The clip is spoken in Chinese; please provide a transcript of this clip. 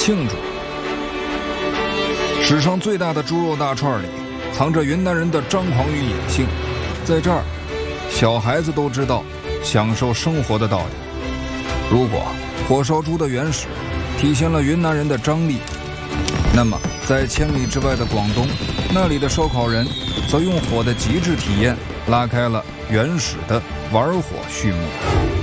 庆祝。史上最大的猪肉大串里藏着云南人的张狂与野性，在这儿小孩子都知道享受生活的道理。如果火烧猪的原始体现了云南人的张力，那么在千里之外的广东，那里的烧烤人则用火的极致体验拉开了原始的玩火序幕。